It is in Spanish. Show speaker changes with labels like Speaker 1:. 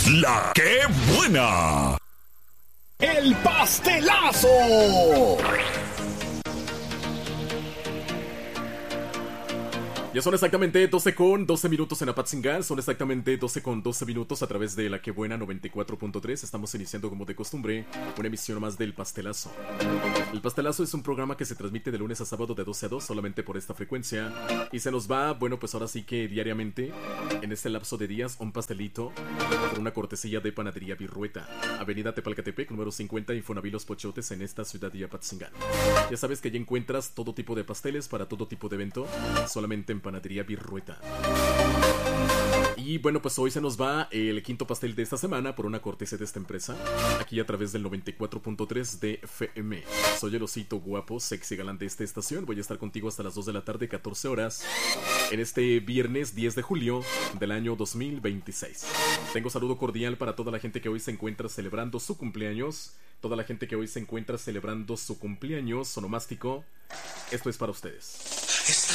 Speaker 1: La que buena.
Speaker 2: ¡El pastelazo!
Speaker 3: Ya son exactamente 12 con 12 minutos en Apatzingán. Son exactamente 12 con 12 minutos a través de La Que Buena 94.3. Estamos iniciando como de costumbre una emisión más del Pastelazo. El Pastelazo es un programa que se transmite de lunes a sábado de 12 a 2 solamente por esta frecuencia. Y se nos va, bueno, pues ahora sí que diariamente, en este lapso de días, un pastelito por una cortesía de Panadería Virrueta. Avenida Tepalcatepec, número 50, Infonavit Los Pochotes, en esta ciudad de Apatzingán. Ya sabes que allí encuentras todo tipo de pasteles para todo tipo de evento, solamente en Panadería Virrueta. Y bueno, pues hoy se nos va el quinto pastel de esta semana por una cortesía de esta empresa, aquí a través del 94.3 de FM. Soy el osito guapo, sexy galán de esta estación. Voy a estar contigo hasta las 2 de la tarde, 14 horas, en este viernes 10 de julio del año 2026. Tengo saludo cordial para toda la gente que hoy se encuentra celebrando su cumpleaños. Toda la gente que hoy se encuentra celebrando su cumpleaños onomástico. Esto es para ustedes.